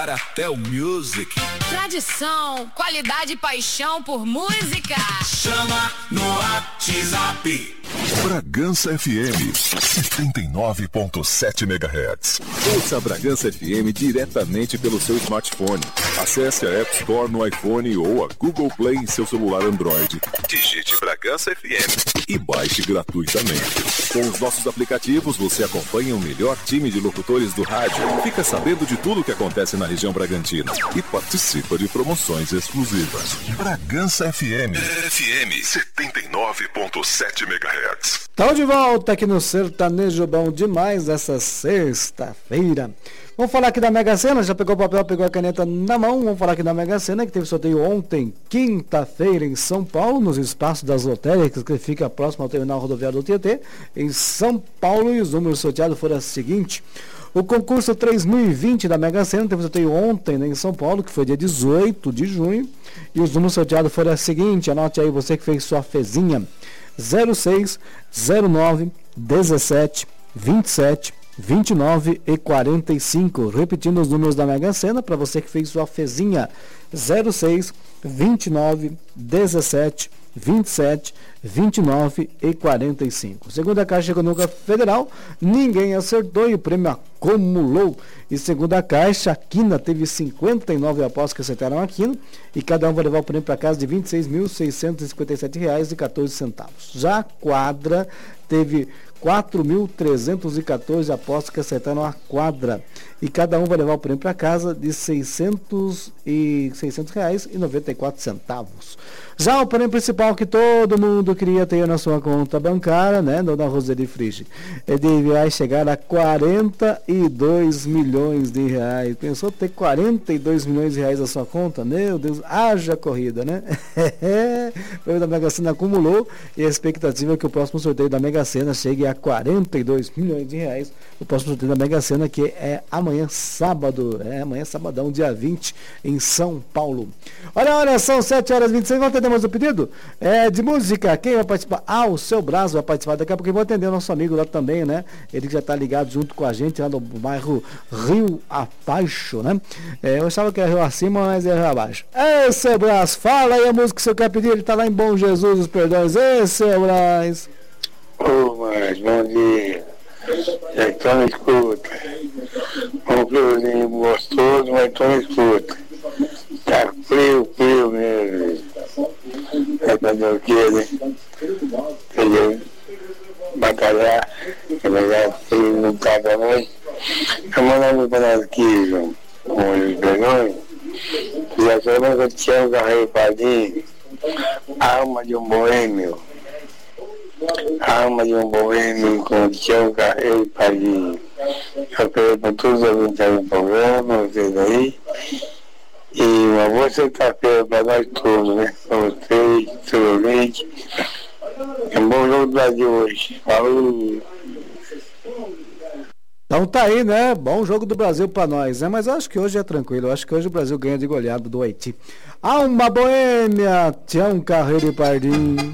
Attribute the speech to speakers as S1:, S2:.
S1: Até o Music.
S2: Tradição, qualidade e paixão por música.
S1: Chama no WhatsApp.
S3: Bragança FM 79.7 MHz. Ouça a Bragança FM diretamente pelo seu smartphone. Acesse a App Store no iPhone ou a Google Play em seu celular Android. Digite Bragança FM e baixe gratuitamente. Com os nossos aplicativos, você acompanha o melhor time de locutores do rádio, fica sabendo de tudo o que acontece na região Bragantina e participa de promoções exclusivas. Bragança FM 79.7 MHz.
S4: Estamos de volta aqui no Sertanejo Bom Demais essa sexta-feira. Vamos falar aqui da Mega Sena, já pegou o papel, pegou a caneta na mão. Vamos falar aqui da Mega Sena, que teve sorteio ontem, quinta-feira, em São Paulo, nos espaços das lotéricas, que fica próximo ao terminal rodoviário do Tietê, em São Paulo, e os números sorteados foram os seguintes. O concurso 3020 da Mega Sena teve sorteio ontem, né, em São Paulo, que foi dia 18 de junho, e os números sorteados foram os seguintes. Anote aí, você que fez sua fezinha: 06, 09, 17, 27, 29 e 45. Repetindo os números da Mega Sena para você que fez sua fezinha: 06, 29, 17, 27, 29 e 45. Segundo a Caixa Econômica Federal, ninguém acertou e o prêmio acumulou. E segundo a Caixa, a Quina teve 59 apostas que acertaram a Quina e cada um vai levar o prêmio para casa de R$ 26.657,14. Já a Quadra teve 4.314 apostas que acertaram a quadra e cada um vai levar o prêmio para casa de R$ 600,94. Já o prêmio principal que todo mundo queria ter na sua conta bancária, né, dona Roseli Frige, vai chegar a 42 milhões de reais. Pensou ter 42 milhões de reais na sua conta? Meu Deus, haja corrida, né? O prêmio da Mega Sena acumulou e a expectativa é que o próximo sorteio da Mega Sena chegue a 42 milhões de reais. O próximo sorteio da Mega Sena, que é amanhã sábado, amanhã sabadão, dia 20, em São Paulo. Olha, são 7h26, vamos atender mais o pedido de música. Quem vai participar? O Seu Braço vai participar daqui a pouco. Eu vou atender o nosso amigo lá também, né? Ele já está ligado junto com a gente lá no bairro Rio Abaixo, né? Eu achava que era Rio Acima, mas é Rio Abaixo. Ei, Seu Braço, fala aí a música que você quer pedir. Ele está lá em Bom Jesus, os perdões. Ei, Seu Braço.
S5: Mas bom dia. Então me escuta. Um friozinho gostoso, mas então me escuta. Tá frio mesmo. É fazer o que, né? Entendeu? Batalhar, é melhor frio no carro da noite. Eu mandava para aqui, João, com os vergonhas. Já sabemos que eu tinha um carreiro padinho. Alma de um boêmio. Alma de um boêmio com o Tião Carreiro Padinho. Eu quero para todos os ouvintes do programa, vocês aí. E uma boa sexta-feira para nós todos, né? Para vocês, seu ouvinte. É um bom jogo do Brasil hoje. Falou!
S4: Então tá aí, né? Bom jogo do Brasil pra nós, né? Mas eu acho que hoje é tranquilo. Eu acho que hoje o Brasil ganha de goleada do Haiti. Alma Boêmia, Tião Carreiro Pardinho.